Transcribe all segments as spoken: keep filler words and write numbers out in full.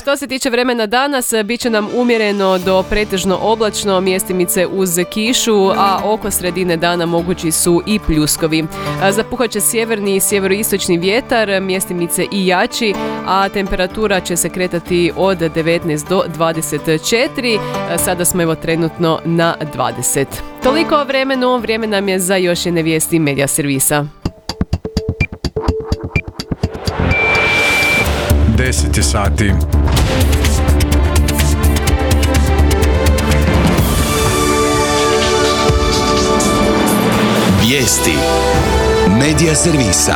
Što se tiče vremena danas, bit će nam umjereno do pretežno oblačno, mjestimice uz kišu, a oko sredine dana mogući su i pljuskovi. Zapuhat će sjeverni i sjeveroistočni vjetar, mjestimice i jači, a temperatura će se kretati od devetnaest do dvadeset četiri. Sada smo evo trenutno na dvadeset. Toliko o vremenu, vrijeme nam je za još jedne vijesti Medija servisa. deset je sati. Vijesti Medija servisa.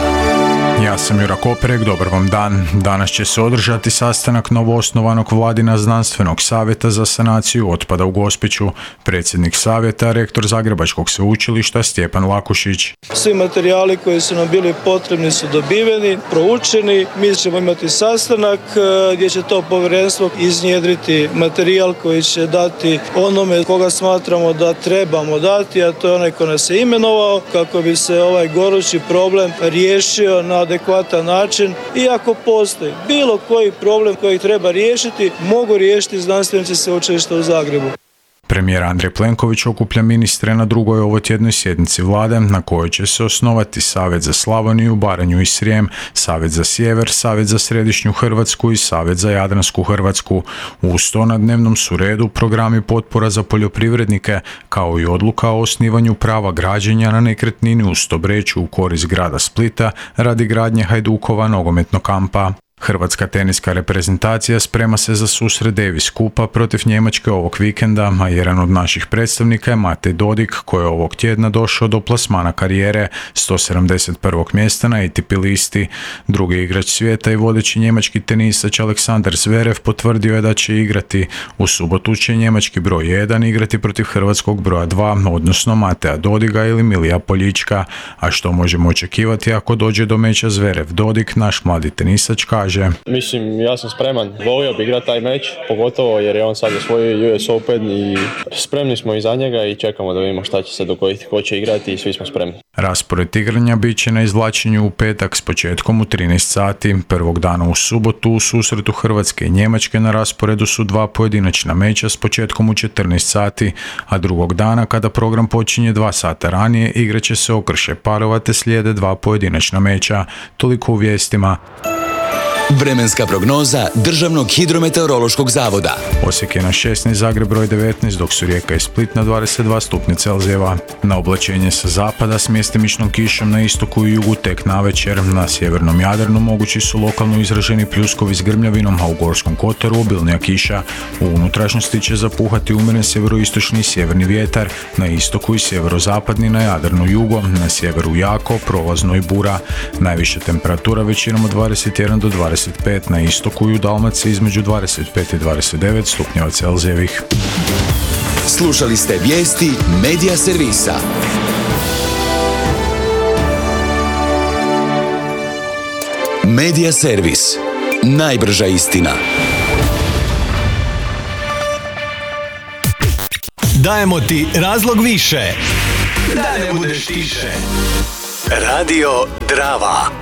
Ja sam Jura Koperek, dobar vam dan. Danas će se održati sastanak novoosnovanog Vladina znanstvenog savjeta za sanaciju otpada u Gospiću. Predsjednik savjeta, rektor Zagrebačkog sveučilišta Stjepan Lakušić. Svi materijali koji su nam bili potrebni su dobiveni, proučeni. Mi ćemo imati sastanak gdje će to povjerenstvo iznjedriti materijal koji će dati onome koga smatramo da trebamo dati, a to je onaj ko nas je imenovao, kako bi se ovaj gorući problem riješio na adekvatan način. I ako postoji bilo koji problem koji treba riješiti, mogu riješiti znanstvenici sveučilišta u Zagrebu. Premijer Andrej Plenković okuplja ministre na drugoj ovotjednoj sjednici vlade na kojoj će se osnovati Savjet za Slavoniju, Baranju i Srijem, Savjet za Sjever, Savjet za Središnju Hrvatsku i Savjet za Jadransku Hrvatsku. Uz to na dnevnom su redu programi potpora za poljoprivrednike, kao i odluka o osnivanju prava građenja na nekretnini u Stobreću u korist grada Splita radi gradnje Hajdukova nogometnog kampa. Hrvatska teniska reprezentacija sprema se za susret Davis Kupa protiv Njemačke ovog vikenda, a jedan od naših predstavnika je Matej Dodig, koji je ovog tjedna došao do plasmana karijere sto sedamdeset prvog mjesta na A T P listi. Drugi igrač svijeta i vodeći njemački tenisač Aleksandar Zverev potvrdio je da će igrati. U subotu će njemački broj jedan igrati protiv hrvatskog broja dva, odnosno Mateja Dodiga ili Milija Poljička. A što možemo očekivati ako dođe do meča Zverev-Dodig, naš mladi tenisač kaže: Mislim, ja sam spreman, volio bi igrati taj meč, pogotovo jer je on sad osvojio U S Open i spremni smo iza njega i čekamo da vidimo šta će se dogoditi, ko će igrati i svi smo spremni. Raspored igranja bit će na izvlačenju u petak s početkom u trinaest sati. Prvog dana u subotu u susretu Hrvatske i Njemačke na rasporedu su dva pojedinačna meča s početkom u četrnaest sati, a drugog dana kada program počinje dva sata ranije igrat će se okršaj parova te slijede dva pojedinačna meča. Toliko u vijestima. Vremenska prognoza Državnog hidrometeorološkog zavoda. Osijek je na šesnaest, Zagreb broj devetnaest, dok su Rijeka i Split na dvadeset dva stupnja Celzijeva. Na oblačenje sa zapada s mjestimičnom kišom na istoku i jugu tek navečer. Na sjevernom Jadranu mogući su lokalno izraženi pljuskovi s grmljavinom, a u Gorskom kotaru obilnija kiša. U unutrašnjosti će zapuhati umjeren sjeveroistočni i sjeverni vjetar, na istoku i sjeverozapadni, na Jadranu jugo, na sjeveru jako, prolazno i bura. Najviša temperatura većinom od dvadeset jedan do dvadeset pet, na istoku i u Dalmaciji između dvadeset pet i dvadeset devet stupnjeva Celzijevih. Slušali ste vijesti Medija servisa. Medija servis. Najbrža istina. Dajemo ti razlog više da ne budeš tiše. Radio Drava.